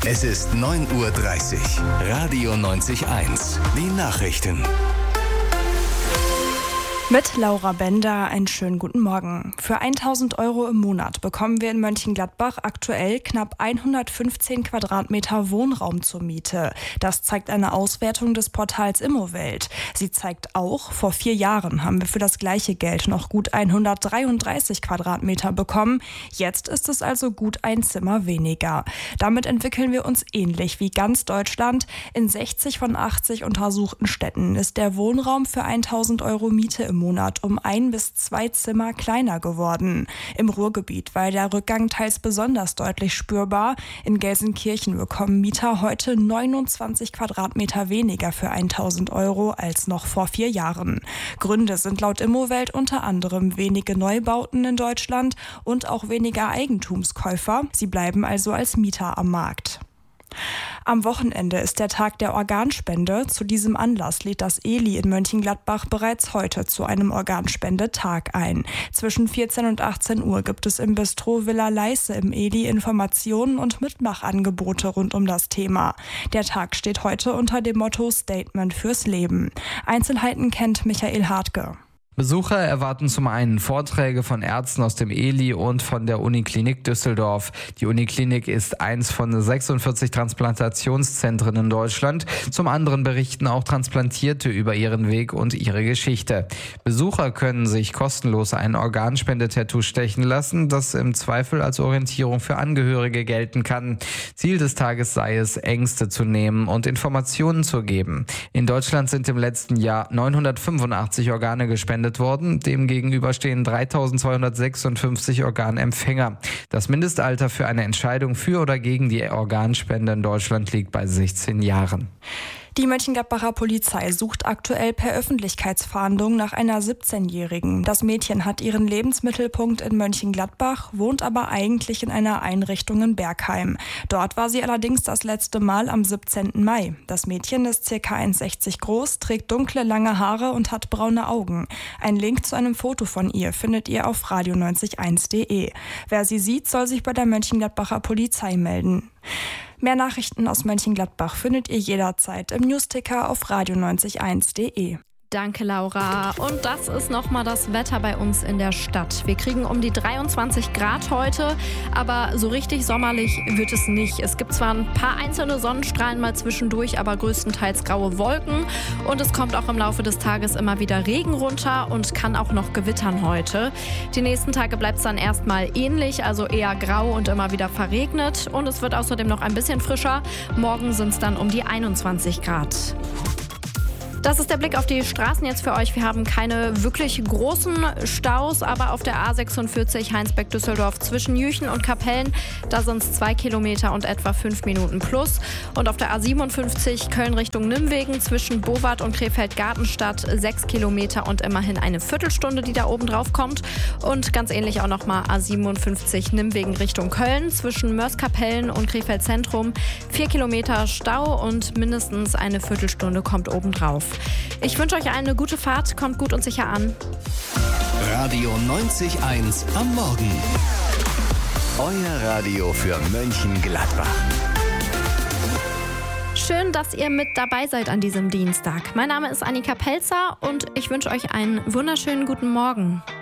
Es ist 9:30 Uhr. Radio 90.1. Die Nachrichten. Mit Laura Bender einen schönen guten Morgen. Für 1.000 € im Monat bekommen wir in Mönchengladbach aktuell knapp 115 Quadratmeter Wohnraum zur Miete. Das zeigt eine Auswertung des Portals Immowelt. Sie zeigt auch, vor 4 Jahren haben wir für das gleiche Geld noch gut 133 Quadratmeter bekommen. Jetzt ist es also gut ein Zimmer weniger. Damit entwickeln wir uns ähnlich wie ganz Deutschland. In 60 von 80 untersuchten Städten ist der Wohnraum für 1.000 € Miete im Monat um 1 bis 2 Zimmer kleiner geworden. Im Ruhrgebiet war der Rückgang teils besonders deutlich spürbar. In Gelsenkirchen bekommen Mieter heute 29 Quadratmeter weniger für 1.000 € als noch vor 4 Jahren. Gründe sind laut Immowelt unter anderem wenige Neubauten in Deutschland und auch weniger Eigentumskäufer. Sie bleiben also als Mieter am Markt. Am Wochenende ist der Tag der Organspende. Zu diesem Anlass lädt das ELI in Mönchengladbach bereits heute zu einem Organspendetag ein. Zwischen 14 und 18 Uhr gibt es im Bistro Villa Leisse im ELI Informationen und Mitmachangebote rund um das Thema. Der Tag steht heute unter dem Motto Statement fürs Leben. Einzelheiten kennt Michael Hartke. Besucher erwarten zum einen Vorträge von Ärzten aus dem ELI und von der Uniklinik Düsseldorf. Die Uniklinik ist eins von 46 Transplantationszentren in Deutschland. Zum anderen berichten auch Transplantierte über ihren Weg und ihre Geschichte. Besucher können sich kostenlos ein Organspendetattoo stechen lassen, das im Zweifel als Orientierung für Angehörige gelten kann. Ziel des Tages sei es, Ängste zu nehmen und Informationen zu geben. In Deutschland sind im letzten Jahr 985 Organe gespendet worden. Demgegenüber stehen 3.256 Organempfänger. Das Mindestalter für eine Entscheidung für oder gegen die Organspende in Deutschland liegt bei 16 Jahren. Die Mönchengladbacher Polizei sucht aktuell per Öffentlichkeitsfahndung nach einer 17-Jährigen. Das Mädchen hat ihren Lebensmittelpunkt in Mönchengladbach, wohnt aber eigentlich in einer Einrichtung in Bergheim. Dort war sie allerdings das letzte Mal am 17. Mai. Das Mädchen ist ca. 1,60 groß, trägt dunkle, lange Haare und hat braune Augen. Ein Link zu einem Foto von ihr findet ihr auf radio901.de. Wer sie sieht, soll sich bei der Mönchengladbacher Polizei melden. Mehr Nachrichten aus Mönchengladbach findet ihr jederzeit im Newsticker auf radio901.de. Danke, Laura. Und das ist nochmal das Wetter bei uns in der Stadt. Wir kriegen um die 23 Grad heute, aber so richtig sommerlich wird es nicht. Es gibt zwar ein paar einzelne Sonnenstrahlen mal zwischendurch, aber größtenteils graue Wolken. Und es kommt auch im Laufe des Tages immer wieder Regen runter und kann auch noch gewittern heute. Die nächsten Tage bleibt es dann erstmal ähnlich, also eher grau und immer wieder verregnet. Und es wird außerdem noch ein bisschen frischer. Morgen sind es dann um die 21 Grad. Das ist der Blick auf die Straßen jetzt für euch. Wir haben keine wirklich großen Staus, aber auf der A46 Heinsberg-Düsseldorf zwischen Jüchen und Kapellen, da sind es 2 Kilometer und etwa 5 Minuten plus. Und auf der A57 Köln Richtung Nimwegen zwischen Bowart und Krefeld-Gartenstadt 6 Kilometer und immerhin eine Viertelstunde, die da oben drauf kommt. Und ganz ähnlich auch nochmal A57 Nimwegen Richtung Köln zwischen Mörs-Kapellen und Krefeld-Zentrum 4 Kilometer Stau und mindestens eine Viertelstunde kommt oben drauf. Ich wünsche euch eine gute Fahrt, kommt gut und sicher an. Radio 90.1 am Morgen. Euer Radio für Mönchengladbach. Schön, dass ihr mit dabei seid an diesem Dienstag. Mein Name ist Annika Pelzer und ich wünsche euch einen wunderschönen guten Morgen.